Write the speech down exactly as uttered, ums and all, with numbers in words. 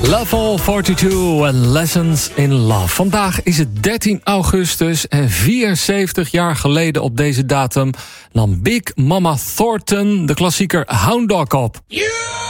Level forty-two en Lessons in Love. Vandaag is het dertien augustus en vierenzeventig jaar geleden op deze datum nam Big Mama Thornton de klassieker Hound Dog op. You